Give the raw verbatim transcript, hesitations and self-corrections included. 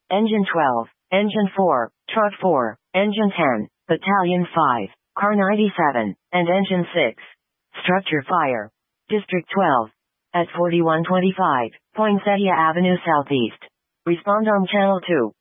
Engine twelve, Engine four, Truck four, Engine ten, Battalion five, Car ninety-seven, and Engine six. Structure fire. District twelve. At forty-one twenty-five, Poinsettia Avenue Southeast. Respond on Channel two.